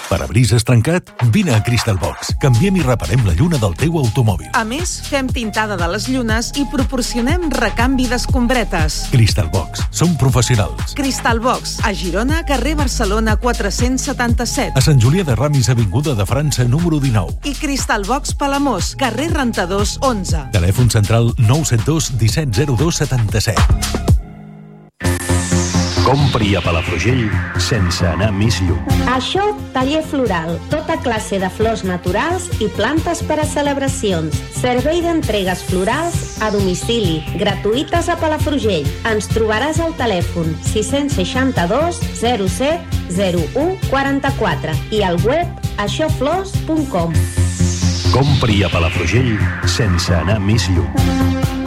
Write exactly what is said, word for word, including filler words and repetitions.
Parabrises trencat? Vine a Crystal Box. Canviem i reparem la lluna del teu automòbil. A més, fem tintada de les llunes i proporcionem recanvi d'escombretes. Crystal Box. Som professionals. Crystal Box, a Girona, carrer Barcelona quatre-cents setanta-set. A Sant Julià de Ramis, avinguda de França, número dinou. I Crystal Box Palamós, carrer Rentadors onze. Telèfon central nou set dos disset zero dos setanta-set. Compri a Palafrugell sense anar més lluny. Això, taller floral, tota classe de flors naturals i plantes per a celebracions. Servei d'entregues florals a domicili, gratuïtes a Palafrugell. Ens trobaràs al telèfon sis sis dos zero set zero u quaranta-quatre i al web això flors punt com. Compri a Palafrugell sense anar més lluny.